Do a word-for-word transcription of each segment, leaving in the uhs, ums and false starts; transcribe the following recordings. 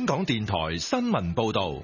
香港電台新聞報道。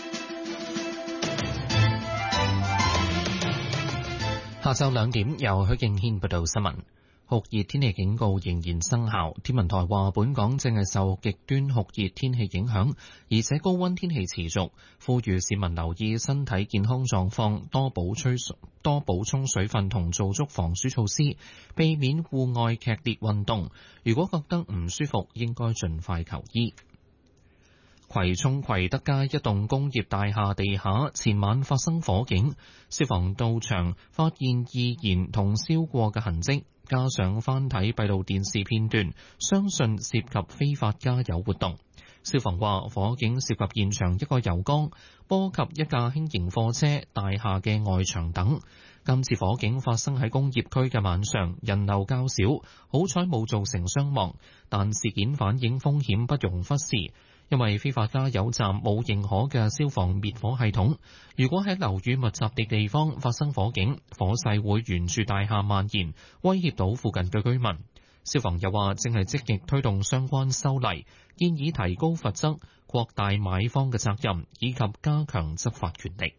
下晝兩點，由許敬軒報道新聞。酷熱天氣警告仍然生效。天文台話，本港正係受極端酷熱天氣影響，而且高溫天氣持續，呼籲市民留意身體健康狀況，多補吹多補充水分同做足防暑措施，避免戶外劇烈運動。如果覺得唔舒服，應該盡快求醫。葵涌葵德街一棟工業大廈地下前晚發生火警，消防到場發現易燃同燒過嘅痕跡，加上翻睇閉路電視片段，相信涉及非法加油活動。消防話，火警涉及現場一個油缸，波及一架輕型貨車、大廈嘅外牆等。今次火警發生喺工業區嘅晚上，人流較少，好彩冇造成傷亡，但事件反映風險不容忽視。因為非法加油站冇認可嘅消防滅火系統，如果喺樓宇密集地地方發生火警，火勢會沿住大廈蔓延，威脅到附近嘅居民。消防又話，正係積極推動相關修例，建議提高罰則、擴大買方嘅責任，以及加強執法權力。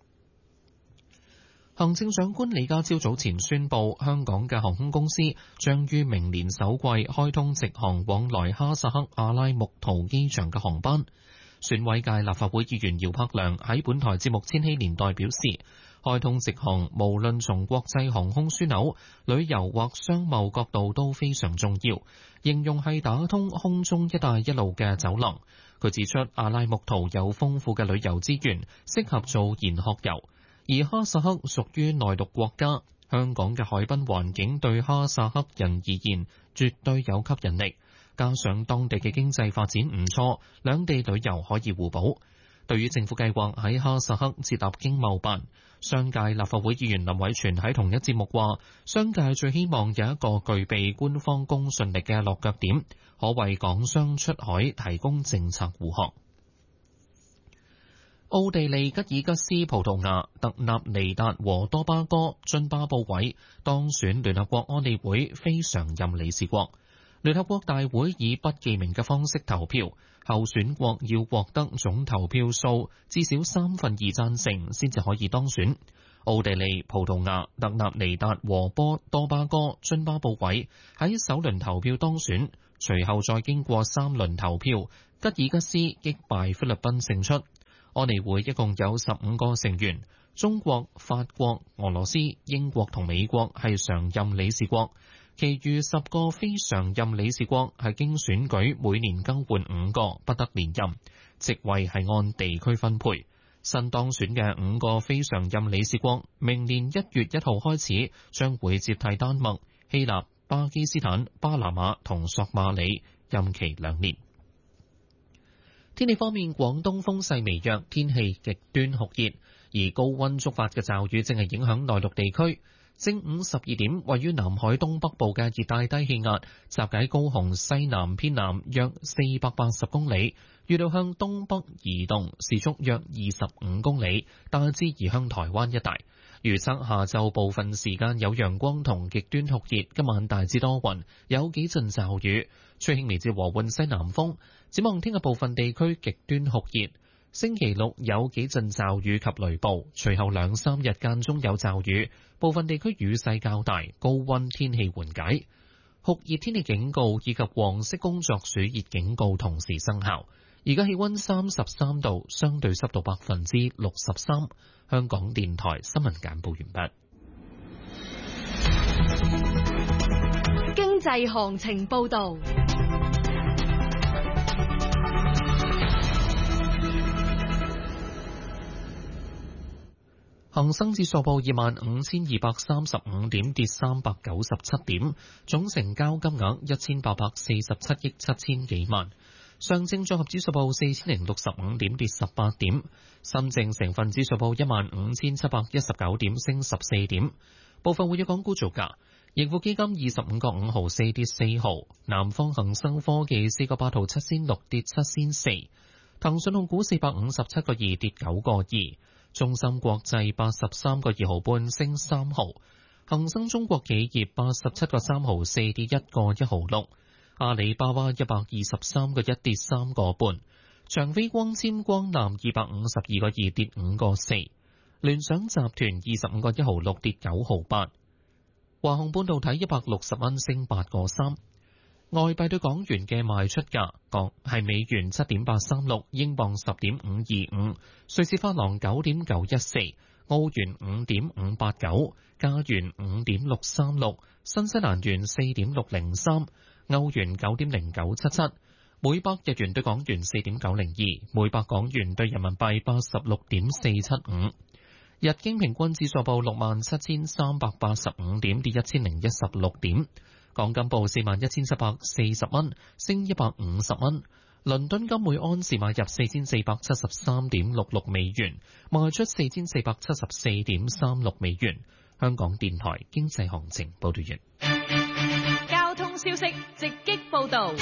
行政長官李家超早前宣布，香港嘅航空公司將於明年首季開通直航往來哈薩克阿拉木圖機場嘅航班。選委界立法會議員姚柏良喺本台節目《千禧年代》表示，開通直航無論從國際航空樞紐、旅遊或商貿角度都非常重要，形容係打通空中一帶一路嘅走廊。佢指出，阿拉木圖有豐富嘅旅遊資源，適合做研學遊。而哈薩克屬於內陸國家，香港嘅海濱環境對哈薩克人而言絕對有吸引力，加上當地嘅經濟發展唔錯，兩地旅遊可以互補。對於政府計劃喺哈薩克設立經貿辦，商界立法會議員林偉全喺同一節目話，商界最希望有一個具備官方公信力嘅落腳點，可為港商出海提供政策護航。奧地利、吉爾吉斯、葡萄牙、特納尼達和多巴哥、津巴布韋當選聯合國安理會非常任理事國。聯合國大會以不記名嘅方式投票，候選國要獲得總投票數至少三分二贊成先至可以當選。奧地利、葡萄牙、特納尼達和波多巴哥、津巴布韋喺首輪投票當選，隨後再經過三輪投票，吉爾吉斯擊敗菲律賓勝出。安理會一共有十五個成員，中國、法國、俄羅斯、英國同美國係常任理事國，其餘十個非常任理事國係經選舉每年更換五個，不得連任，席位係按地區分配。新當選嘅五個非常任理事國，明年一月一號開始將會接替丹麥、希臘、巴基斯坦、巴拿馬同索馬里，任期兩年。天氣方面，廣東風勢微弱，天氣極端酷熱，而高溫觸發嘅驟雨正係影響內陸地區。正午十二點，位於南海東北部嘅熱帶低氣壓集喺高雄西南偏南約四百八十公里，預料向東北移動，時速約二十五公里，大致移向台灣一帶。預測下晝部分時間有陽光同極端酷熱，今晚大致多雲，有幾陣驟雨，吹輕微至和緩西南風。展望聽日部分地區極端酷熱，星期六有幾陣驟雨及雷暴，隨後兩三日間中有驟雨，部分地區雨勢較大，高溫天氣緩解。酷熱天氣警告以及黃色工作暑熱警告同時生效。而家氣溫三十三度，相對濕度百分之六十三。香港電台新聞簡報完畢。經濟行情報道。 恒生指數報二萬五千二百三十五點，跌三百九十七點，總成交金額一千八百四十七億七千幾萬。上證綜合指數報四千零六十五點，跌十八點。深證成分指數報一萬五千七百一十九點，升十四點。部分活躍港股造價：盈富基金二十五個五毫四跌四毫，南方恒生科技四個八毫七仙六跌七仙四，騰訊控股四百五十七個二跌九個二，中芯國際八十三個二毫半升三毫，恒生中國企業八十七個三毫四跌一個一毫六。阿里巴巴一百二十三個一跌三個半， 長飛光纖光纜二百五十二個二跌五個四，聯想集團二十五個一毫六跌九毫八，華虹半導體一百六十蚊升八個三。外幣對港元嘅賣出價，港係美元七點八三六，英鎊十點五二五，瑞士法郎九點九一四，澳元五點五八九，加元五點六三六，新西蘭元四點六零三，歐元九點零九七七，每百日元對港元四點九零二，每百港元對人民幣八十六點四七五。日經平均指數報六萬七千三百八十五點，跌一千零一十六點。港金報四萬一千七百四十蚊，升一百五十蚊。倫敦金每安士買入四千四百七十三點六六美元，賣出四千四百七十四點三六美元。香港電台經濟行情報道完。 交通消息直擊報道。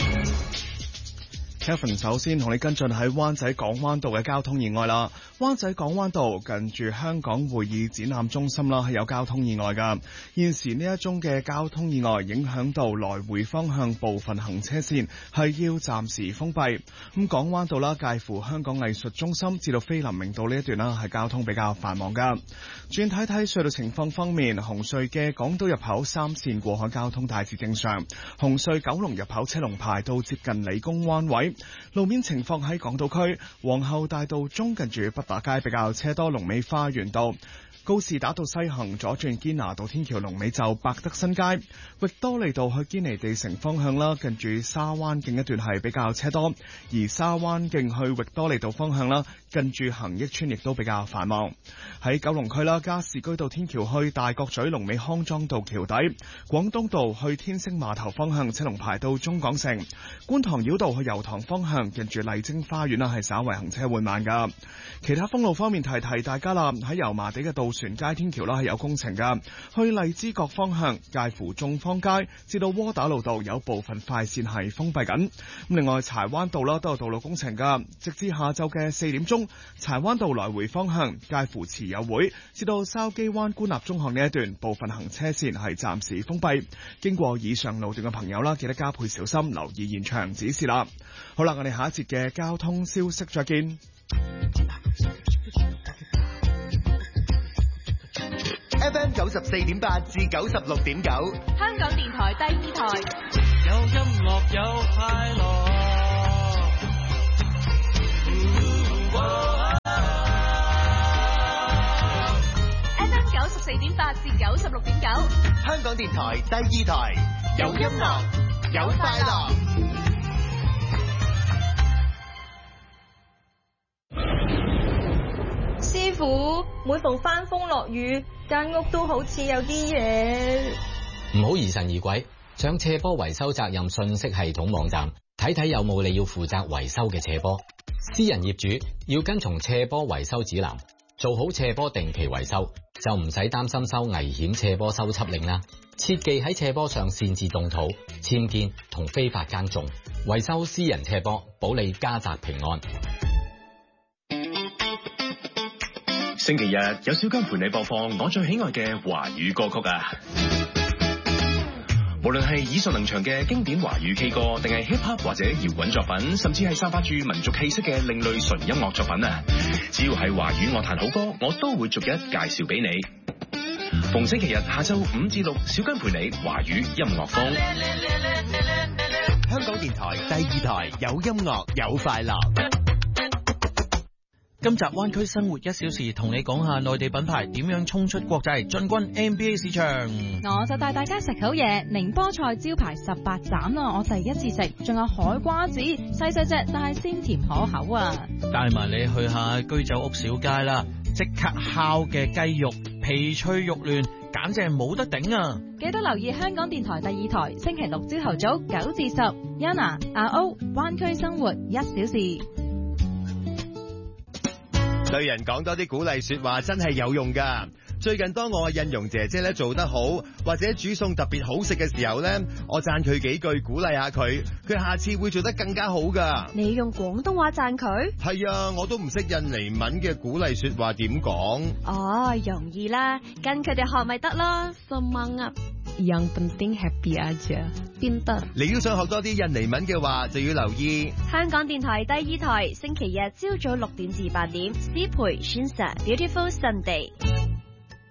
Kevin 首先同你跟進喺灣仔港灣道嘅交通意外啦。灣仔港灣道近住香港會議展覽中心啦，係有交通意外噶。現時呢一宗嘅交通意外影響到來回方向部分行車線係要暫時封閉。咁港灣道啦，介乎香港藝術中心至到菲林明道呢一段啦，係交通比較繁忙噶。轉睇睇隧道情況方面，紅隧嘅港島入口三線過海交通大致正常，紅隧九龍入口車龍排到接近理工灣位。路面情況喺港島區皇后大道中近住北打街比較車多，龍尾花園道。告士打道西行左轉堅拿道天橋龍尾就百德新街，域多利道去堅尼地城方向啦，近住沙灣徑一段係比較車多，而沙灣徑去域多利道方向啦，近住恒益村亦都比較繁忙。喺九龍區啦，加士居道天橋去大角咀龍尾康莊道橋底，廣東道去天星碼頭方向車龍排到中港城，觀塘繞道去油塘方向近住麗晶花園啦，係稍為行車緩慢噶。其他封路方面提提大家啦，喺油麻地嘅渡船街天橋啦係有工程噶，去荔枝角方向介乎眾坊街至到窩打老道有部分快線係封閉緊。咁另外柴灣道啦都有道路工程噶，直至下晝嘅四點鐘，柴灣道來回方向介乎慈友會至到筲箕灣官立中學呢一段部分行車線係暫時封閉。經過以上路段嘅朋友啦，記得加倍小心，留意現場指示啦。好啦，我哋下一節嘅交通消息再見。 F M 九十四點八至九十六點九， 香港電台第二台。 有音樂有快樂。 F M 九十四點八至九十六點九， 香港電台第二台，有音樂有快樂。 師傅，每逢翻風落雨，間屋都好似有啲嘢。 唔好疑神疑鬼，上斜坡維修責任信息系統網站睇睇有冇你要負責維修嘅斜坡。私人業主要跟從斜坡維修指南，做好斜坡定期維修，就唔使擔心收危險斜坡修葺令啦。切忌喺斜坡上擅自動土、僭建同非法耕種，維修私人斜坡，保你家宅平安。 星期日有小金陪你播放我最喜愛嘅華語歌曲啊！無論係耳熟能詳嘅經典華語 K 歌，定係 hip hop 或者搖滾作品，甚至係散發住民族氣息嘅另類純音樂作品啊！只要係華語樂壇好歌，我都會逐一介紹俾你。逢星期日下晝五至六，小金陪你華語音樂風。 香港電台第二台，有音樂有快樂。 今集灣區生活一小時，同你講下內地品牌點樣衝出國際，進軍 N B A 市場。 我就帶大家食好嘢，寧波菜招牌十八斬啦，我第一次食，仲有海瓜子，細細隻但係鮮甜可口啊！ 帶埋你去下居酒屋小街啦，即刻烤嘅雞肉，皮脆肉嫩，簡直係冇得頂啊！ 記得留意香港電台第二台，星期六朝頭早九至十 ，Yana 阿 O 灣區生活一小時。 對人講多啲鼓勵說話真係有用噶。最近當我嘅印容姐姐咧做得好，或者煮餸特別好食嘅時候咧，我讚佢幾句，鼓勵下佢，佢下次會做得更加好噶。 你用廣東話讚佢？ 係啊，我都唔識印尼文嘅鼓勵說話點講。 哦，容易啦，跟佢哋學咪得咯。Semangat, yang penting happy aja。 邊得。 你要想學多啲印尼文嘅話，就要留意香港電台第二台，星期日朝早六點至八點，師培 Shinsa Beautiful Sunday。